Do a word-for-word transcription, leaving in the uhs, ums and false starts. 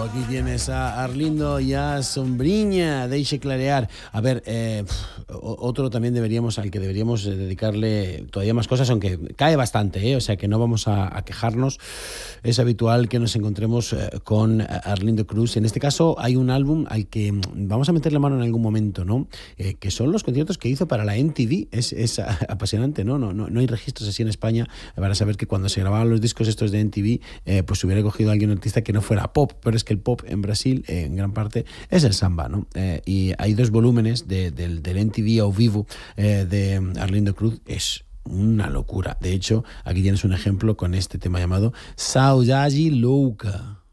Aquí tienes a Arlindo y a Sombriña, Deixe Clarear. A ver, eh, otro también deberíamos, al que deberíamos dedicarle todavía más cosas, aunque cae bastante, ¿eh? O sea que no vamos a, a quejarnos. Es habitual que nos encontremos eh, con Arlindo Cruz. En este caso hay un álbum al que vamos a meterle mano en algún momento, ¿no? Eh, que son los conciertos que hizo para la M T V. Es, es apasionante, ¿no? No, no, no hay registros así en España para saber que cuando se grababan los discos estos de M T V, eh, pues hubiera cogido a alguien un artista que no fuera pop, pero es que el pop en Brasil, eh, en gran parte, es el samba, ¿no? Eh, y hay dos volúmenes de, del, del M T V ao vivo eh, de Arlindo Cruz. Es una locura. De hecho, aquí tienes un ejemplo con este tema llamado Saudade Louca.